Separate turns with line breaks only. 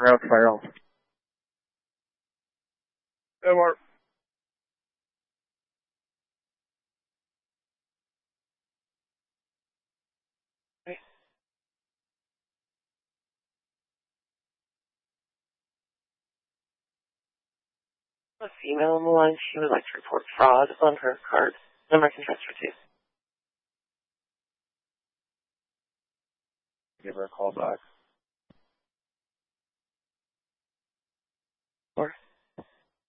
Around Farrell.
Hey, Mark.
A female on the line. She would like to report fraud on her card. Number I can transfer to.
Give her a call back.